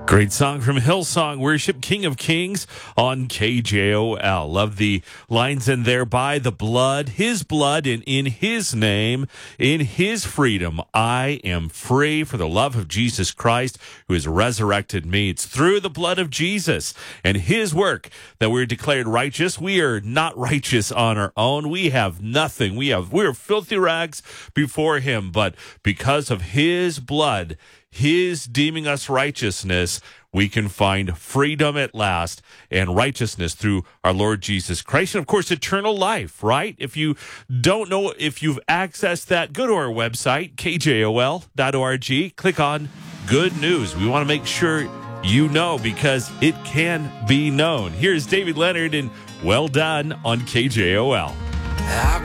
Great song from Hillsong Worship, King of Kings on KJOL. Love the lines in there. By the blood, his blood, and in his name, in his freedom, I am free for the love of Jesus Christ who has resurrected me. It's through the blood of Jesus and his work that we're declared righteous. We are not righteous on our own. We have nothing. We're filthy rags before him, but because of his blood, his deeming us righteousness, we can find freedom at last and righteousness through our Lord Jesus Christ. And, of course, eternal life, right? If you don't know if you've accessed that, go to our website, kjol.org. Click on Good News. We want to make sure you know because it can be known. Here's David Leonard and Well Done on KJOL.